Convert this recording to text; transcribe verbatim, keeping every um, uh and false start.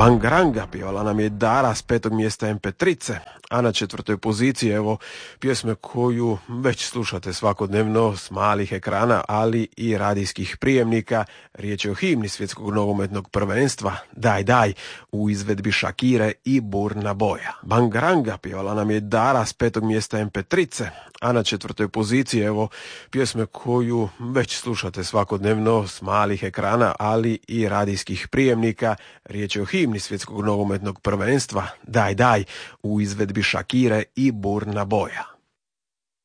Bangaranga pjevala nam je Dara s petog mjesta em pe tri ce, a na četvrtoj poziciji evo pjesme koju već slušate svakodnevno s malih ekrana, ali i radijskih prijemnika. Riječ je o himni svjetskog nogometnog prvenstva Daj Daj u izvedbi Shakire i Burna Boya. Bangaranga pjevala nam je Dara s petog mjesta em pe tri ce, a na četvrtoj poziciji evo pjesme koju već slušate svakodnevno s malih ekrana, ali i radijskih prijemnika. Riječ je o himni svjetskog nogometnog prvenstva Daj Daj u izvedbi Shakire i Burna Boya.